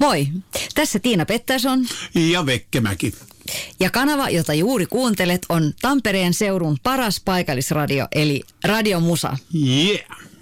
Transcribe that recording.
Moi, tässä Tiina Pettersson ja Vekkemäki. Ja kanava, jota juuri kuuntelet, on Tampereen seudun paras paikallisradio, eli Radio Musa. Yeah.